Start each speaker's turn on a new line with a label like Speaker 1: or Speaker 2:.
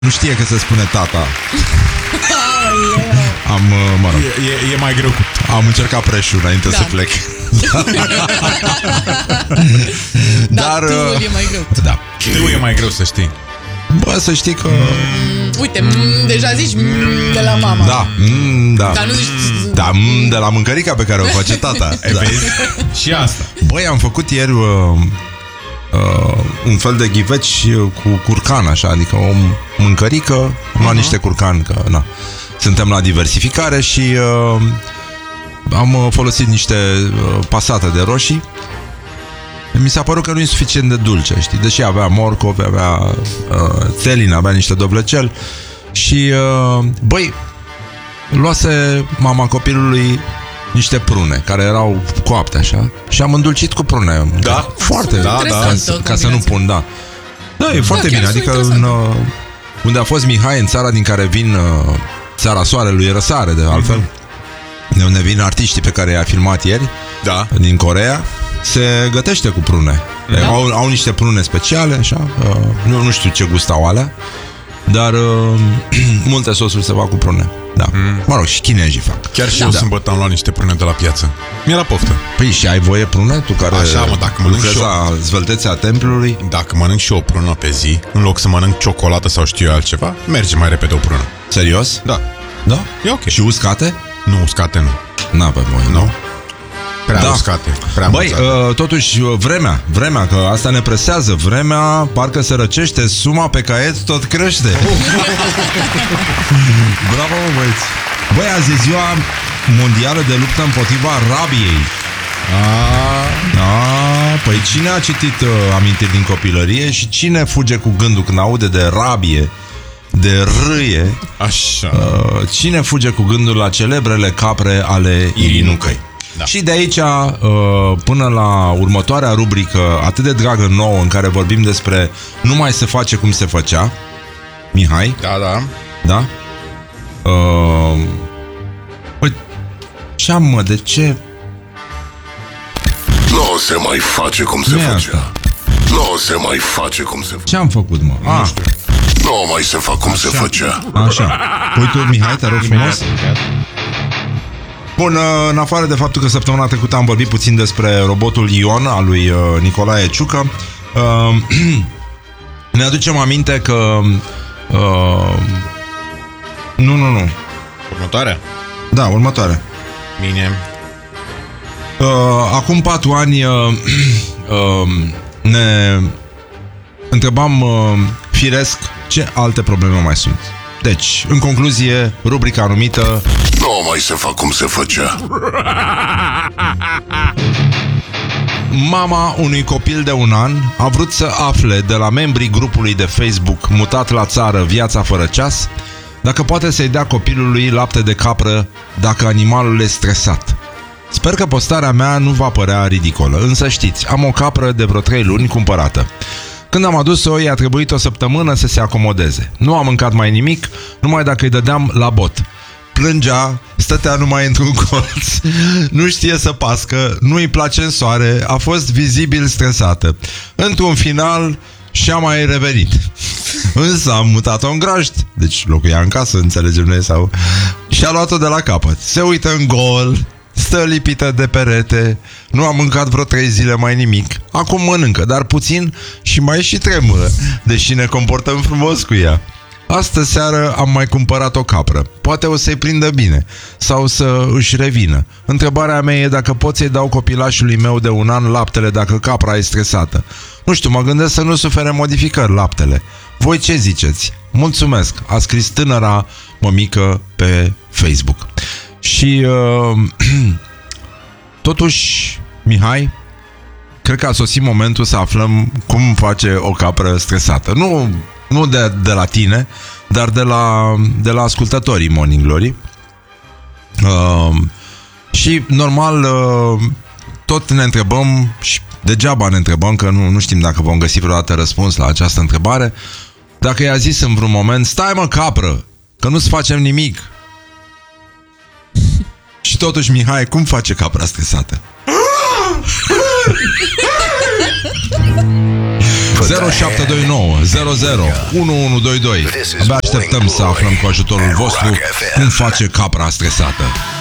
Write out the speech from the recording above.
Speaker 1: Nu știe că se spune tata. Am, mă rog.
Speaker 2: E mai greu cu...
Speaker 1: Am încercat preșul înainte să plec.
Speaker 3: Dar tu e mai greu.
Speaker 1: Da.
Speaker 2: Tu e mai greu să știi.
Speaker 1: Bă, să știi că...
Speaker 3: Uite, deja zici de la mama.
Speaker 1: Da, da.
Speaker 3: Dar nu zici...
Speaker 1: Da, de la mâncărica pe care o face tata. Da.
Speaker 2: Vezi? Și asta.
Speaker 1: Băi, am făcut ieri un fel de ghiveci cu curcan, așa, adică o mâncărică, nu niște curcan, că na. Suntem la diversificare și am folosit niște pasate de roșii. Mi s-a părut că nu e suficient de dulce, știi? Deși avea morcov, avea țelin, avea niște dovlecel. Și, băi, luase mama copilului niște prune care erau coapte, așa. Și am îndulcit cu prune.
Speaker 2: Da?
Speaker 1: Foarte, da, ca să nu pun, da. Da, e foarte bine, adică unde a fost Mihai, în țara din care vin, țara soarelui răsare, de altfel, de unde vin artiștii pe care i-a filmat ieri,
Speaker 2: da,
Speaker 1: din Coreea, se gătește cu prune. Da? Au niște prune speciale, așa, nu știu ce gust au alea, dar multe sosuri se fac cu prune. Da. Mă rog, și chinezii fac.
Speaker 2: Chiar și eu sâmbătă am luat niște prune de la piață. Mi-era poftă.
Speaker 1: Păi și ai voie prune? Tu care
Speaker 2: așa, mă, dacă mănânc și
Speaker 1: la zvâltețea templului?
Speaker 2: Dacă mănânc și o prună pe zi, în loc să mănânc ciocolată sau știu eu altceva, merge mai repede o prună.
Speaker 1: Serios?
Speaker 2: Da.
Speaker 1: Da?
Speaker 2: E ok.
Speaker 1: Și uscate?
Speaker 2: Nu, uscate nu.
Speaker 1: Na, pe voi,
Speaker 2: nu? Prea uscate. Prea
Speaker 1: băi, totuși, vremea, că asta ne presează. Vremea parcă se răcește, suma pe caiet tot crește. Bravo, băieți. Băi, azi e ziua mondială de luptă împotriva rabiei. Păi cine a citit amintiri din copilărie și cine fuge cu gândul când aude de rabie, de râie?
Speaker 2: Așa.
Speaker 1: Cine fuge cu gândul la celebrele capre ale Irinucăi? Da. Și de aici până la următoarea rubrică atât de dragă nouă, în care vorbim despre nu mai se face cum se făcea. Mihai?
Speaker 2: Da.
Speaker 1: Da? Păi, ce-am, mă, de ce?
Speaker 4: Nu se mai face cum se făcea. Nu se mai face cum se făcea.
Speaker 1: Ce-am făcut, mă?
Speaker 4: Nu știu. Nu mai se fac cum se făcea.
Speaker 1: Așa. Păi tu, Mihai, te rog frumos. Bun, în afară de faptul că săptămâna trecută am vorbit puțin despre robotul Ion al lui Nicolae Ciucă, ne aducem aminte că Nu.
Speaker 2: Următoarea?
Speaker 1: Da, următoarea.
Speaker 2: Bine.
Speaker 1: Acum 4 ani ne întrebam firesc ce alte probleme mai sunt. Deci, în concluzie, rubrica numită
Speaker 4: nu mai se fac cum se făcea.
Speaker 1: Mama unui copil de 1 an a vrut să afle de la membrii grupului de Facebook mutat la țară Viața fără ceas dacă poate să-i dea copilului lapte de capră dacă animalul e stresat. Sper că postarea mea nu va părea ridicolă, însă știți, am o capră de vreo 3 luni cumpărată. Când am adus-o, i-a trebuit o săptămână să se acomodeze. Nu a mâncat mai nimic, numai dacă îi dădeam la bot. Plângea, stătea numai într-un colț, nu știe să pască, nu îi place în soare, a fost vizibil stresată. Într-un final, și-a mai revenit. Însă am mutat-o în grajd, deci locuia în casă, înțelegem noi, sau... Și-a luat-o de la capăt. Se uită în gol, stă lipită de perete, nu a mâncat vreo 3 zile mai nimic. Acum mănâncă, dar puțin și mai și tremură, deși ne comportăm frumos cu ea. Astă seară am mai cumpărat o capră. Poate o să-i prindă bine sau să își revină. Întrebarea mea e dacă pot să-i dau copilașului meu de 1 an laptele dacă capra e stresată. Nu știu, mă gândesc să nu sufere modificări laptele. Voi ce ziceți? Mulțumesc, a scris tânăra mămică pe Facebook. Și totuși, Mihai, cred că a sosit momentul să aflăm cum face o capră stresată. Nu de la tine, dar de la ascultătorii Morning Glory. Și normal tot ne întrebăm, și degeaba ne întrebăm, că nu știm dacă vom găsi vreodată răspuns la această întrebare, dacă i-a zis în vreun moment: stai mă capră, că nu-ți facem nimic. Și totuși, Mihai, cum face capra stresată? 0729 00 1122. Abia așteptăm să aflăm cu ajutorul vostru cum face capra stresată.